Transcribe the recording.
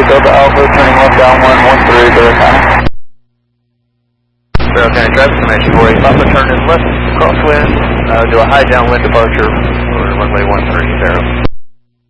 Delta Alpha, turning left down 113, Barrow County. Barrow County traffic information for you. Papa turning left crosswind, do a high downwind departure for runway 13, Barrow.